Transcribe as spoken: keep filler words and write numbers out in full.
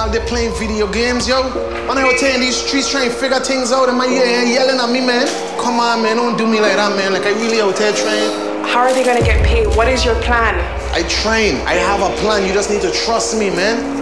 out there playing video games, yo. Man out here in these streets trying to figure things out, and my ear yelling at me, man. Come on, man, don't do me like that, man. Like, I really out here trying. How are they gonna get paid? What is your plan? I train. I have a plan. You just need to trust me, man.